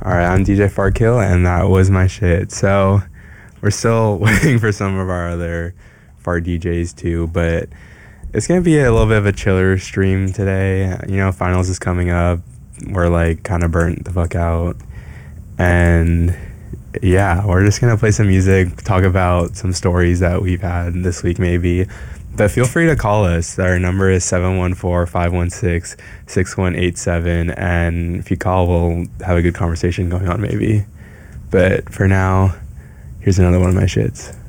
All right, I'm DJ Farkill, and that was my shit. So we're still waiting for some of our other fart DJs too, but it's gonna be a little bit of a chiller stream today. You know, finals is coming up. We're like kind of burnt the fuck out, and yeah, we're just gonna play some music, talk about some stories that we've had this week maybe. But feel free to call us. Our number is 714-516-6187, and if you call, we'll have a good conversation going on maybe. But for now, here's another one of my shits.